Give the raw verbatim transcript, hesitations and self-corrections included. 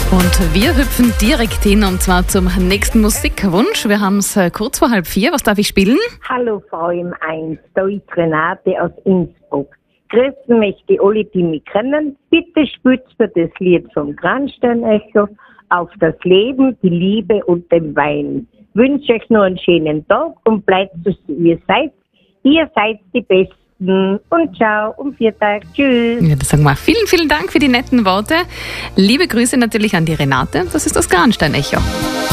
Und wir hüpfen direkt hin und zwar zum nächsten Musikwunsch. Wir haben es kurz vor halb vier. Was darf ich spielen? Hallo Frau im Eins, da ist Renate aus Innsbruck. Grüßen möchte alle, die mich kennen. Bitte spielt mir das Lied vom Grandstein-Echo auf das Leben, die Liebe und den Wein. Wünsche euch noch einen schönen Tag und bleibt so, wie ihr seid. Ihr seid die Besten. Und ciao, um vier Tage. Tschüss. Ja, das sagen wir. Vielen, vielen Dank für die netten Worte. Liebe Grüße natürlich an die Renate. Das ist das Grandstein-Echo.